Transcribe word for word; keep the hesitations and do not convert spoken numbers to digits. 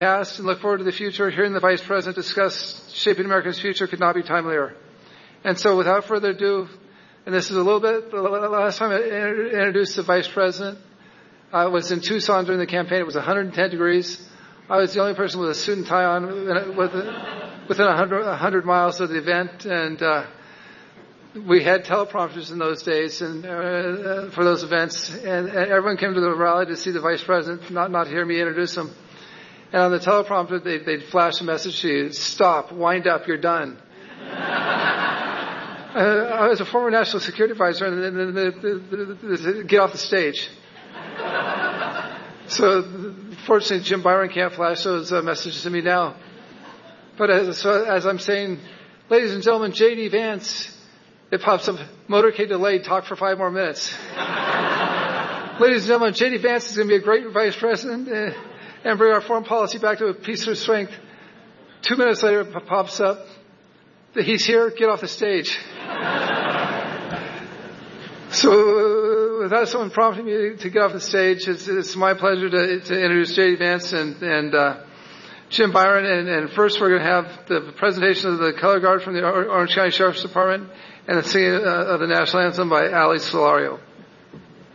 past and look forward to the future, hearing the Vice President discuss shaping America's future could not be timelier. And so without further ado, and this is a little bit, the last time I introduced the Vice President, I was in Tucson during the campaign. It was one hundred ten degrees. I was the only person with a suit and tie on within one hundred, one hundred miles of the event, and uh, we had teleprompters in those days and uh, for those events, and, and everyone came to the rally to see the Vice President, not not hear me introduce him. And on the teleprompter, they, they'd flash a message to you: "Stop, wind up, you're done." uh, I was a former national security advisor, and the, the, the, the, the, get off the stage. So, fortunately, Jim Byron can't flash those uh, messages to me now. But as, so, as I'm saying, ladies and gentlemen, J D. Vance, it pops up, motorcade delayed, talk for five more minutes. Ladies and gentlemen, J D. Vance is going to be a great vice president uh, and bring our foreign policy back to a peace of strength. Two minutes later, it pops up, he's here, get off the stage. So, without someone prompting me to get off the stage, it's, it's my pleasure to, to introduce J D. Vance and, and uh, Jim Byron. And, and first, we're going to have the presentation of the color guard from the Orange County Sheriff's Department and the singing uh, of the national anthem by Ali Solario.